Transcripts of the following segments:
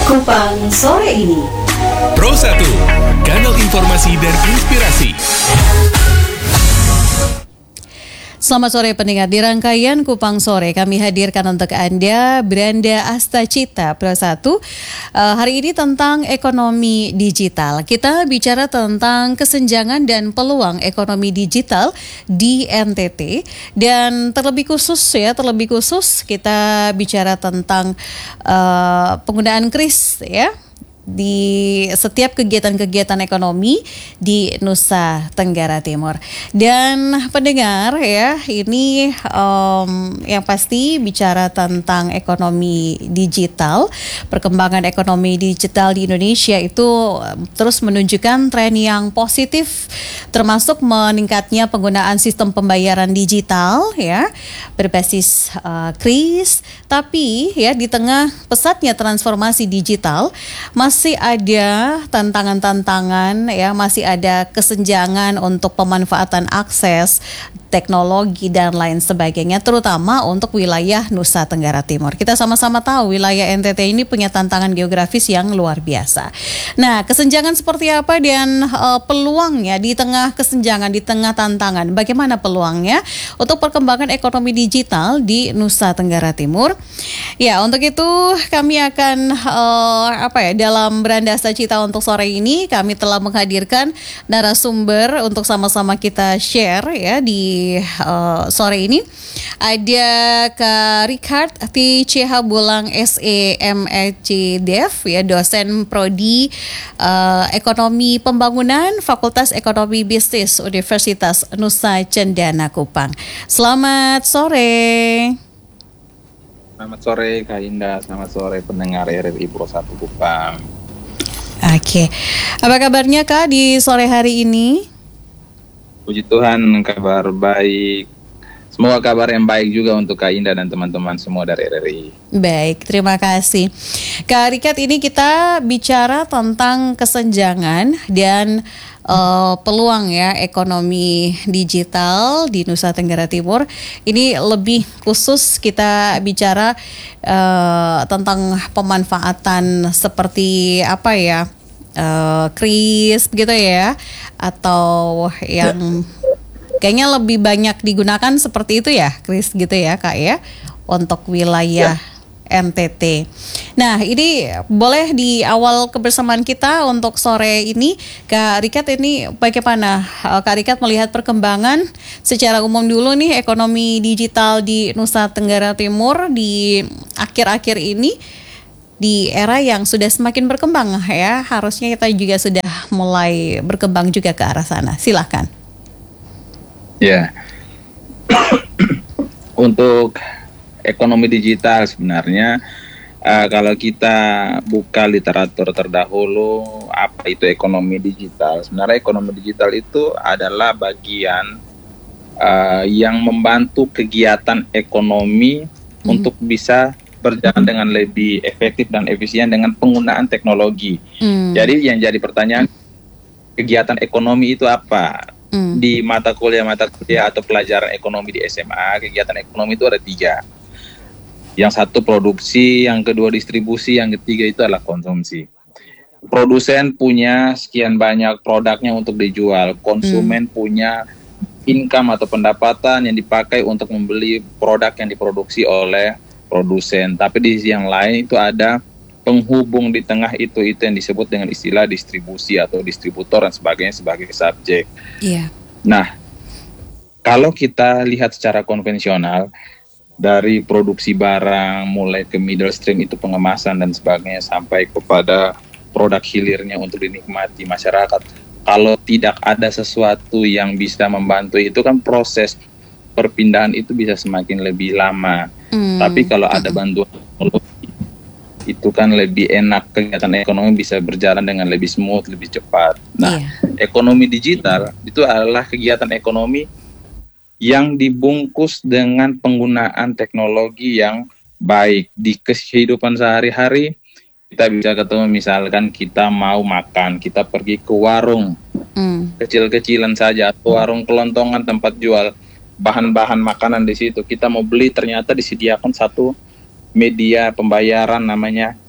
Kupang sore ini. Pro 1, kanal informasi dan inspirasi. Selamat sore pendengar, di rangkaian Kupang Sore kami hadirkan untuk Anda Branda Astacita Pro 1 hari ini tentang ekonomi digital. Kita bicara tentang kesenjangan dan peluang ekonomi digital di NTT, dan terlebih khusus kita bicara tentang penggunaan KRIS ya di setiap kegiatan-kegiatan ekonomi di Nusa Tenggara Timur. Dan pendengar ya, ini yang pasti bicara tentang ekonomi digital, perkembangan ekonomi digital di Indonesia itu terus menunjukkan tren yang positif, termasuk meningkatnya penggunaan sistem pembayaran digital ya berbasis KRIS. Tapi ya di tengah pesatnya transformasi digital masih ada tantangan-tantangan ya, masih ada kesenjangan untuk pemanfaatan akses teknologi dan lain sebagainya, terutama untuk wilayah Nusa Tenggara Timur. Kita sama-sama tahu wilayah NTT ini punya tantangan geografis yang luar biasa. Nah, kesenjangan seperti apa dan peluangnya di tengah kesenjangan, di tengah tantangan, bagaimana peluangnya untuk perkembangan ekonomi digital di Nusa Tenggara Timur? Ya, untuk itu kami akan dalam Branda Astacita untuk sore ini kami telah menghadirkan narasumber untuk sama-sama kita share ya di sore ini. Ada Kak Richard T. Bulang SEMEC Dev ya, dosen prodi Ekonomi Pembangunan Fakultas Ekonomi Bisnis Universitas Nusa Cendana Kupang. Selamat sore. Selamat sore Kak Indah, selamat sore pendengar RRI Pro 1 Kupang. Oke, apa kabarnya Kak di sore hari ini? Puji Tuhan, kabar baik. Semoga kabar yang baik juga untuk Kak Indah dan teman-teman semua dari RRI. Baik, terima kasih. Kak Rikat, ini kita bicara tentang kesenjangan dan peluang ya ekonomi digital di Nusa Tenggara Timur. Ini lebih khusus kita bicara tentang pemanfaatan seperti apa ya, KRIS begitu ya, atau yang kayaknya lebih banyak digunakan seperti itu ya, KRIS gitu ya Kak ya, untuk wilayah NTT. Nah, ini boleh di awal kebersamaan kita untuk sore ini, Kak Rikat, ini bagaimana Kak Rikat melihat perkembangan secara umum dulu nih ekonomi digital di Nusa Tenggara Timur di akhir-akhir ini, di era yang sudah semakin berkembang ya, harusnya kita juga sudah mulai berkembang juga ke arah sana. Silakan. Ya, untuk ekonomi digital sebenarnya kalau kita buka literatur terdahulu, apa itu ekonomi digital? Sebenarnya ekonomi digital itu adalah bagian yang membantu kegiatan ekonomi untuk bisa berjalan dengan lebih efektif dan efisien dengan penggunaan teknologi. Jadi yang jadi pertanyaan, kegiatan ekonomi itu apa? Di mata kuliah atau pelajaran ekonomi di SMA, kegiatan ekonomi itu ada 3. Yang satu produksi, yang kedua distribusi, yang ketiga itu adalah konsumsi. Produsen punya sekian banyak produknya untuk dijual, konsumen punya income atau pendapatan yang dipakai untuk membeli produk yang diproduksi oleh produsen. Tapi di sisi yang lain itu ada penghubung di tengah itu yang disebut dengan istilah distribusi atau distributor dan sebagainya sebagai subjek. Nah, kalau kita lihat secara konvensional, dari produksi barang mulai ke middle stream itu pengemasan dan sebagainya sampai kepada produk hilirnya untuk dinikmati masyarakat, kalau tidak ada sesuatu yang bisa membantu itu kan proses perpindahan itu bisa semakin lebih lama. Tapi kalau ada bantuan teknologi itu kan lebih enak, kegiatan ekonomi bisa berjalan dengan lebih smooth, lebih cepat. Nah, ekonomi digital itu adalah kegiatan ekonomi yang dibungkus dengan penggunaan teknologi yang baik di kehidupan sehari-hari. Kita bisa ketemu, misalkan kita mau makan, kita pergi ke warung kecil-kecilan saja atau warung kelontongan tempat jual bahan-bahan makanan di situ. Kita mau beli, ternyata disediakan satu media pembayaran namanya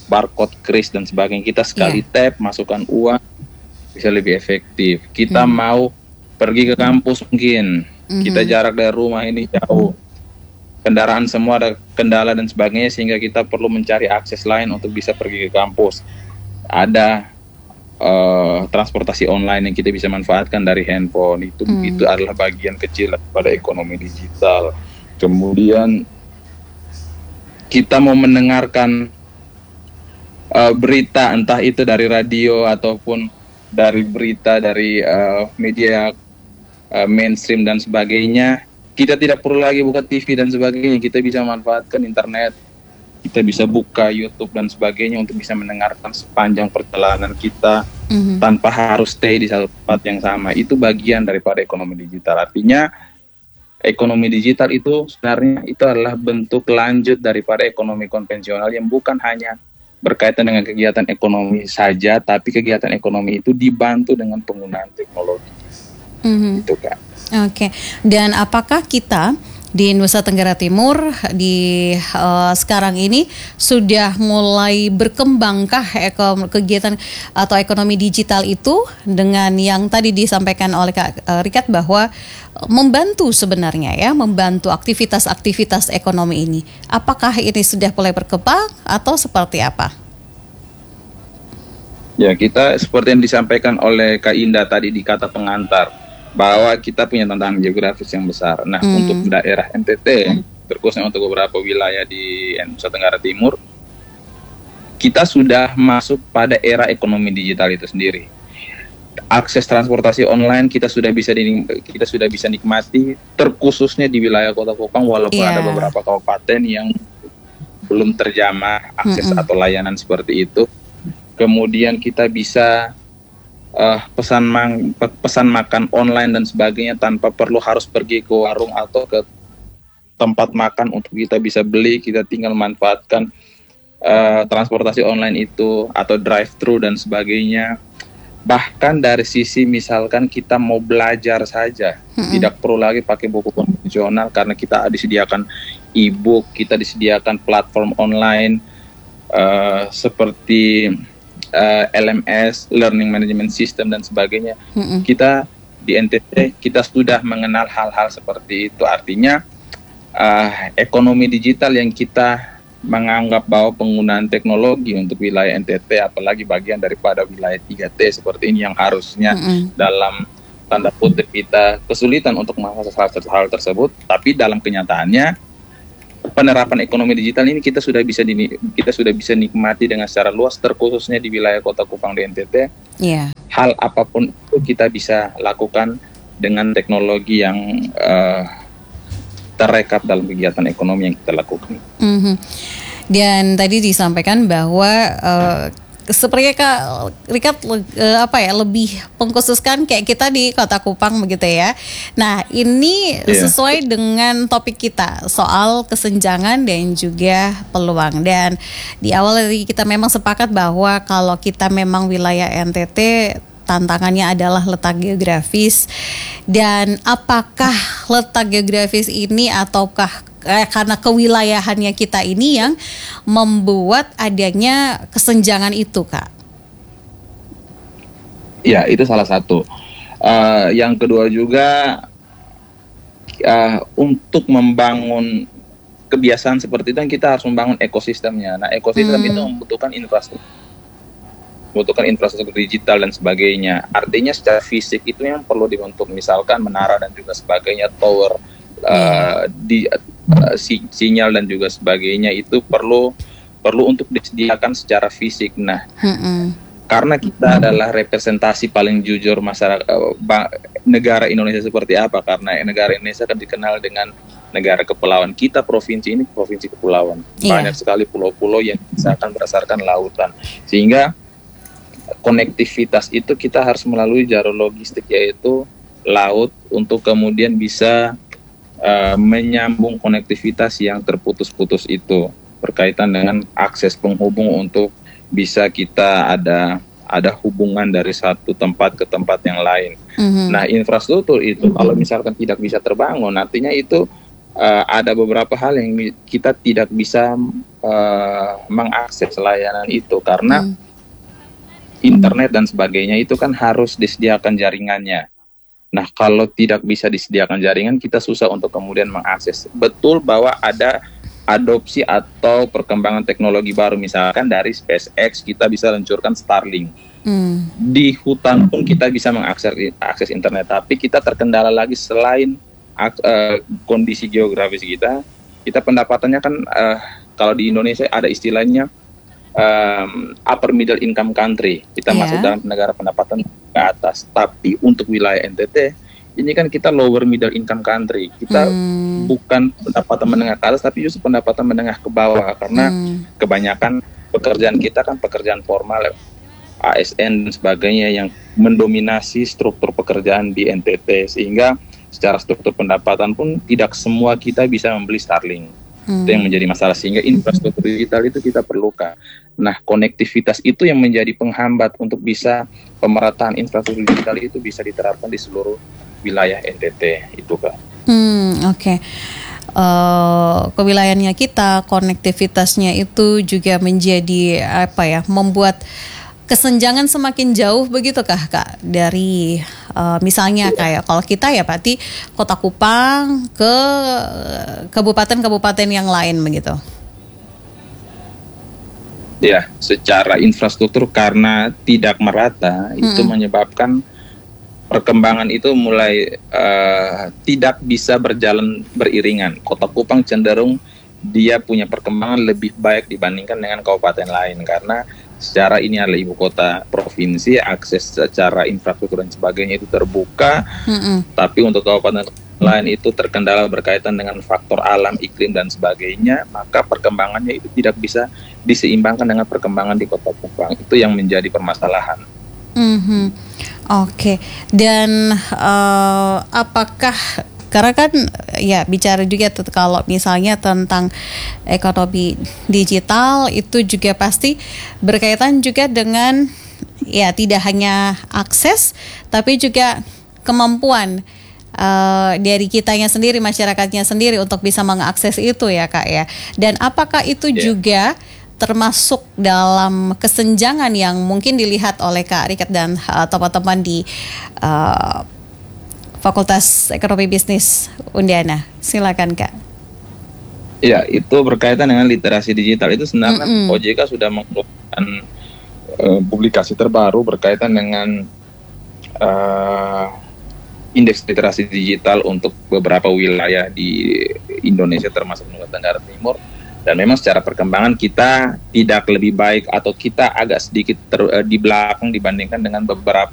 barcode, kris dan sebagainya. Kita sekali tap masukkan uang bisa lebih efektif. Kita mau pergi ke kampus mungkin kita jarak dari rumah ini jauh, kendaraan semua ada kendala dan sebagainya, sehingga kita perlu mencari akses lain untuk bisa pergi ke kampus. Ada transportasi online yang kita bisa manfaatkan dari handphone. Itu adalah bagian kecil pada ekonomi digital. Kemudian kita mau mendengarkan berita, entah itu dari radio ataupun dari berita dari media mainstream dan sebagainya, kita tidak perlu lagi buka TV dan sebagainya. Kita bisa manfaatkan internet, kita bisa buka YouTube dan sebagainya untuk bisa mendengarkan sepanjang perjalanan kita tanpa harus stay di satu tempat yang sama. Itu bagian daripada ekonomi digital. Artinya ekonomi digital itu sebenarnya itu adalah bentuk lanjut daripada ekonomi konvensional yang bukan hanya berkaitan dengan kegiatan ekonomi saja, tapi kegiatan ekonomi itu dibantu dengan penggunaan teknologi. Itu Kak. Oke. Dan apakah kita di Nusa Tenggara Timur di sekarang ini sudah mulai berkembangkah kegiatan atau ekonomi digital itu dengan yang tadi disampaikan oleh Kak Rikat bahwa membantu sebenarnya ya, membantu aktivitas-aktivitas ekonomi ini. Apakah ini sudah mulai berkembang atau seperti apa? Ya, kita seperti yang disampaikan oleh Kak Indah tadi di kata pengantar, bahwa kita punya tantangan geografis yang besar. Nah, untuk daerah NTT, terkhususnya untuk beberapa wilayah di Nusa Tenggara Timur, kita sudah masuk pada era ekonomi digital itu sendiri. Akses transportasi online kita sudah bisa nikmati, terkhususnya di wilayah Kota Kupang, walaupun ada beberapa kabupaten yang belum terjamah akses atau layanan seperti itu. Kemudian kita bisa pesan makan online dan sebagainya tanpa perlu harus pergi ke warung atau ke tempat makan untuk kita bisa beli. Kita tinggal manfaatkan transportasi online itu atau drive-thru dan sebagainya. Bahkan dari sisi misalkan kita mau belajar saja, tidak perlu lagi pakai buku konvensional karena kita disediakan e-book, kita disediakan platform online seperti LMS, Learning Management System dan sebagainya. Kita di NTT kita sudah mengenal hal-hal seperti itu. Artinya ekonomi digital yang kita menganggap bahwa penggunaan teknologi untuk wilayah NTT, apalagi bagian daripada wilayah 3T seperti ini yang harusnya dalam tanda kutip kita kesulitan untuk mengakses hal tersebut, tapi dalam kenyataannya penerapan ekonomi digital ini kita sudah bisa nikmati dengan secara luas, terkhususnya di wilayah Kota Kupang di NTT. Hal apapun itu kita bisa lakukan dengan teknologi yang terrekap dalam kegiatan ekonomi yang kita lakukan. Dan tadi disampaikan bahwa sepertinya Kak Rikat lebih mengkhususkan kayak kita di Kota Kupang begitu ya. Nah, ini sesuai dengan topik kita soal kesenjangan dan juga peluang. Dan di awal tadi kita memang sepakat bahwa kalau kita memang wilayah NTT tantangannya adalah letak geografis. Dan apakah letak geografis ini ataukah karena kewilayahannya kita ini yang membuat adanya kesenjangan itu, Kak? Ya, itu salah satu. Yang kedua juga untuk membangun kebiasaan seperti itu kita harus membangun ekosistemnya. Nah, ekosistem itu membutuhkan infrastruktur digital dan sebagainya. Artinya secara fisik itu yang perlu dibentuk, misalkan menara dan juga sebagainya, tower, sinyal dan juga sebagainya itu perlu untuk disediakan secara fisik. Nah, karena kita adalah representasi paling jujur masyarakat negara Indonesia seperti apa, karena negara Indonesia kan dikenal dengan negara kepulauan. Kita provinsi ini provinsi kepulauan, banyak sekali pulau-pulau yang misalkan berdasarkan lautan, sehingga konektivitas itu kita harus melalui jalur logistik yaitu laut untuk kemudian bisa menyambung konektivitas yang terputus-putus itu berkaitan dengan akses penghubung untuk bisa kita ada hubungan dari satu tempat ke tempat yang lain. Nah, infrastruktur itu kalau misalkan tidak bisa terbangun, artinya itu ada beberapa hal yang kita tidak bisa mengakses layanan itu karena internet dan sebagainya itu kan harus disediakan jaringannya. Nah, kalau tidak bisa disediakan jaringan, kita susah untuk kemudian mengakses. Betul bahwa ada adopsi atau perkembangan teknologi baru, misalkan dari SpaceX kita bisa luncurkan Starlink. Di hutan pun kita bisa mengakses internet, tapi kita terkendala lagi selain kondisi geografis kita pendapatannya kan kalau di Indonesia ada istilahnya upper middle income country, kita masuk dalam negara pendapatan ke atas. Tapi untuk wilayah NTT ini kan kita lower middle income country, kita bukan pendapatan menengah ke atas, tapi justru pendapatan menengah ke bawah, karena kebanyakan pekerjaan kita kan pekerjaan formal, ASN dan sebagainya yang mendominasi struktur pekerjaan di NTT, sehingga secara struktur pendapatan pun tidak semua kita bisa membeli Starlink. Itu yang menjadi masalah, sehingga infrastruktur digital itu kita perlukan. Nah, konektivitas itu yang menjadi penghambat untuk bisa pemerataan infrastruktur digital itu bisa diterapkan di seluruh wilayah NTT itu, Kak. Oke. Kewilayahannya kita, konektivitasnya itu juga menjadi membuat kesenjangan semakin jauh, begitukah Kak? Dari misalnya kayak kalau kita ya berarti Kota Kupang ke kabupaten-kabupaten yang lain begitu. Ya, secara infrastruktur karena tidak merata itu menyebabkan perkembangan itu mulai tidak bisa berjalan beriringan. Kota Kupang cenderung dia punya perkembangan lebih baik dibandingkan dengan kabupaten lain, karena secara ini adalah ibu kota provinsi, akses secara infrastruktur dan sebagainya itu terbuka. Tapi untuk kabupaten lain itu terkendala berkaitan dengan faktor alam, iklim dan sebagainya, maka perkembangannya itu tidak bisa diseimbangkan dengan perkembangan di Kota Kupang. Itu yang menjadi permasalahan. Oke. Dan apakah, karena kan ya bicara juga kalau misalnya tentang ekonomi digital itu juga pasti berkaitan juga dengan ya tidak hanya akses tapi juga kemampuan dari kitanya sendiri, masyarakatnya sendiri untuk bisa mengakses itu ya Kak ya. Dan apakah itu juga termasuk dalam kesenjangan yang mungkin dilihat oleh Kak Riket dan teman-teman di Fakultas Ekonomi Bisnis Undiana? Silakan Kak. Ya, itu berkaitan dengan literasi digital. Itu sebenarnya OJK sudah mengeluarkan publikasi terbaru berkaitan dengan indeks literasi digital untuk beberapa wilayah di Indonesia termasuk Nusa Tenggara Timur. Dan memang secara perkembangan kita tidak lebih baik atau kita agak sedikit di belakang dibandingkan dengan beberapa